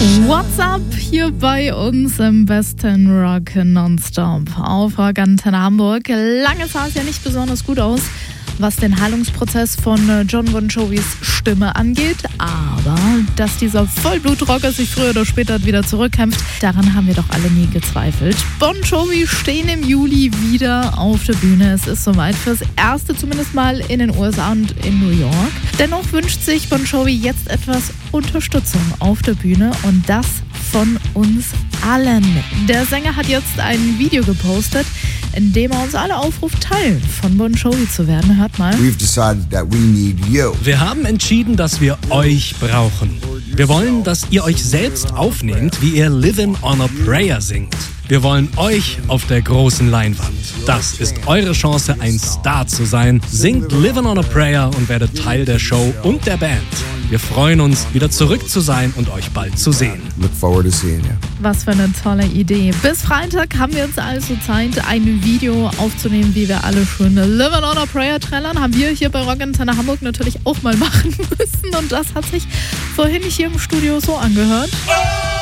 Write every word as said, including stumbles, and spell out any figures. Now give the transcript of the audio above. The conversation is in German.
What's up hier bei uns im besten Rock Nonstop auf Rock Antenne Hamburg. Lange sah es ja nicht besonders gut aus, was den Heilungsprozess von Jon Bon Jovis Stimme angeht. Aber dass dieser Vollblutrocker sich früher oder später wieder zurückkämpft, daran haben wir doch alle nie gezweifelt. Bon Jovi stehen im Juli wieder auf der Bühne. Es ist soweit fürs Erste zumindest mal in den U S A und in New York. Dennoch wünscht sich Bon Jovi jetzt etwas Unterstützung auf der Bühne und das von uns allen. Der Sänger hat jetzt ein Video gepostet, in dem er uns alle aufruft, Teil von Bon Jovi zu werden. Hört mal. We've decided that we need you. Wir haben entschieden, dass wir euch brauchen. Wir wollen, dass ihr euch selbst aufnehmt, wie ihr Livin' on a Prayer singt. Wir wollen euch auf der großen Leinwand. Das ist eure Chance, ein Star zu sein. Singt Livin' on a Prayer und werdet Teil der Show und der Band. Wir freuen uns, wieder zurück zu sein und euch bald zu sehen. Look forward to seeing you. Was für eine tolle Idee. Bis Freitag haben wir uns also Zeit, ein Video aufzunehmen, wie wir alle schön Livin' on a Prayer trällern. Haben wir hier bei Rock Antenne Hamburg natürlich auch mal machen müssen. Und das hat sich vorhin hier im Studio so angehört.